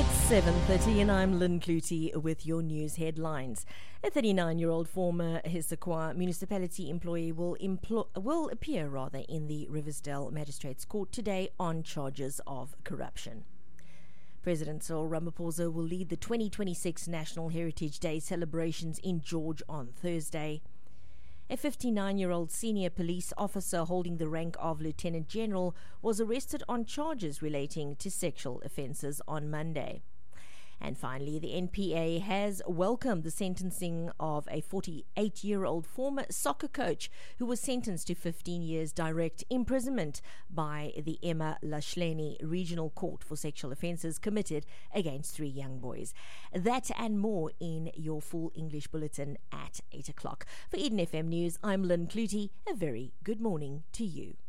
It's 7:30 and I'm Lynn Clutie with your news headlines. A 39-year-old former Hisaqua municipality employee will appear in the Riversdale Magistrates Court today on charges of corruption. President Cyril Ramaphosa will lead the 2026 National Heritage Day celebrations in George on Thursday. A 59-year-old senior police officer holding the rank of Lieutenant General was arrested on charges relating to sexual offences on Monday. And finally, the NPA has welcomed the sentencing of a 48-year-old former soccer coach who was sentenced to 15 years direct imprisonment by the Emma Lashleni Regional Court for sexual offences committed against 3 young boys. That and more in your full English bulletin at 8 o'clock. For Eden FM News, I'm Lynn Clutie. A very good morning to you.